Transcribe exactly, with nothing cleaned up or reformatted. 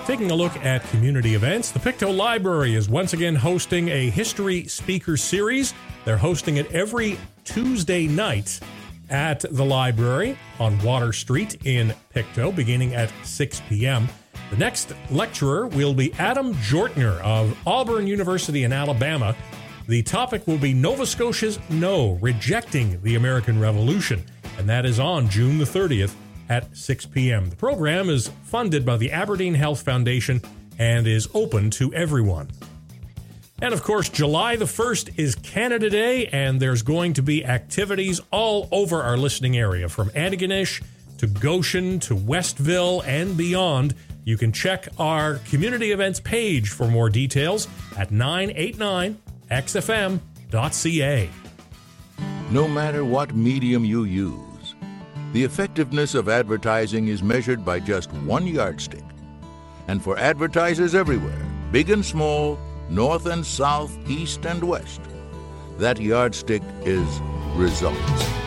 Taking a look at community events, the Pictou Library is once again hosting a history speaker series. They're hosting it every Tuesday night at the library on Water Street in Pictou, beginning at six p.m. The next lecturer will be Adam Jortner of Auburn University in Alabama. The topic will be Nova Scotia's No, Rejecting the American Revolution, and that is on June the thirtieth at six p.m. The program is funded by the Aberdeen Health Foundation and is open to everyone. And of course, July the first is Canada Day, and there's going to be activities all over our listening area, from Antigonish to Goshen to Westville and beyond. You can check our community events page for more details at nine eighty-nine x f m dot c a. No matter what medium you use, the effectiveness of advertising is measured by just one yardstick. And for advertisers everywhere, big and small, north and south, east and west, that yardstick is results.